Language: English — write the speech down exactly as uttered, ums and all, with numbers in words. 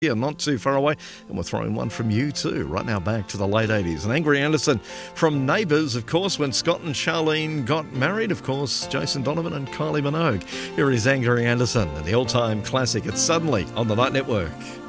Yeah, not too far away, and we're throwing one from you too. Right now back to the late eighties. And Angry Anderson from Neighbours, of course, when Scott and Charlene got married, of course, Jason Donovan and Kylie Minogue. Here is Angry Anderson and the all-time classic, It's Suddenly on the Night Network.